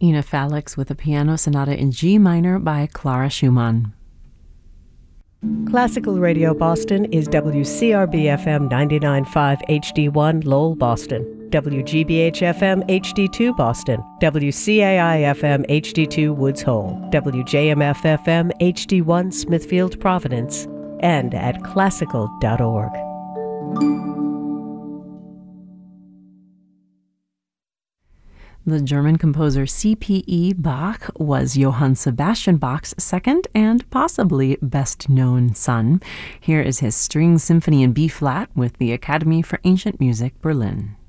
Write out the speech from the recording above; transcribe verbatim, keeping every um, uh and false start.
Ina Felix with a piano sonata in G minor by Clara Schumann. Classical Radio Boston is W C R B F M ninety-nine point five H D one Lowell, Boston, W G B H F M H D two Boston, W C A I F M H D two Woods Hole, W J M F F M H D one Smithfield, Providence, and at classical dot org. The German composer C P E Bach was Johann Sebastian Bach's second and possibly best-known son. Here is his String Symphony in B-flat with the Academy for Ancient Music, Berlin.